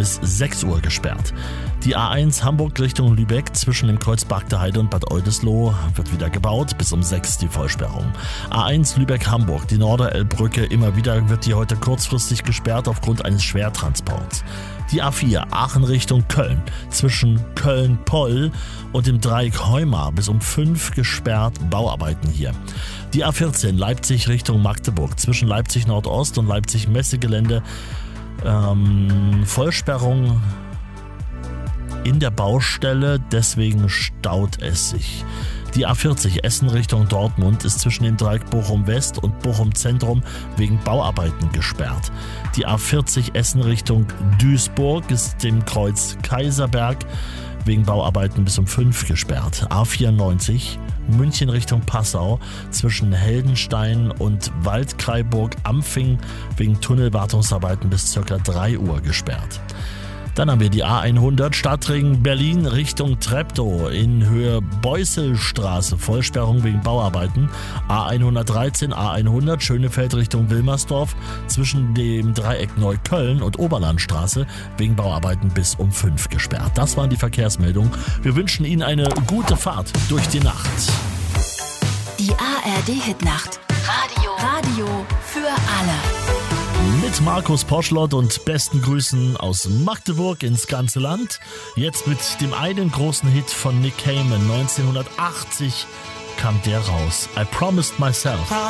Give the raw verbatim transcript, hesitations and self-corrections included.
bis sechs Uhr gesperrt. Die A eins Hamburg Richtung Lübeck zwischen dem Kreuz Bargteheide und Bad Oldesloe wird wieder gebaut, bis um sechs die Vollsperrung. A eins Lübeck-Hamburg, die Norderelbbrücke, immer wieder wird die heute kurzfristig gesperrt aufgrund eines Schwertransports. Die A vier Aachen Richtung Köln zwischen Köln-Poll und dem Dreieck Heumar bis um fünf gesperrt, Bauarbeiten hier. Die A vierzehn Leipzig Richtung Magdeburg zwischen Leipzig Nordost und Leipzig Messegelände, ähm, Vollsperrung in der Baustelle, deswegen staut es sich. Die A vierzig Essen Richtung Dortmund ist zwischen dem Dreieck Bochum West und Bochum Zentrum wegen Bauarbeiten gesperrt. Die A vierzig Essen Richtung Duisburg ist dem Kreuz Kaiserberg wegen Bauarbeiten bis um fünf gesperrt. A vierundneunzig München Richtung Passau zwischen Heldenstein und Waldkraiburg-Ampfing wegen Tunnelwartungsarbeiten bis ca. drei Uhr gesperrt. Dann haben wir die A hundert Stadtring Berlin Richtung Treptow in Höhe Beusselstraße, Vollsperrung wegen Bauarbeiten. A hundertdreizehn, A hundert Schönefeld Richtung Wilmersdorf zwischen dem Dreieck Neukölln und Oberlandstraße wegen Bauarbeiten bis um fünf gesperrt. Das waren die Verkehrsmeldungen. Wir wünschen Ihnen eine gute Fahrt durch die Nacht. Die A R D-Hitnacht. Radio. Radio für alle. Mit Markus Poschlott und besten Grüßen aus Magdeburg ins ganze Land. Jetzt mit dem einen großen Hit von Nick Cayman. neunzehnhundertachtzig kam der raus. I Promised Myself.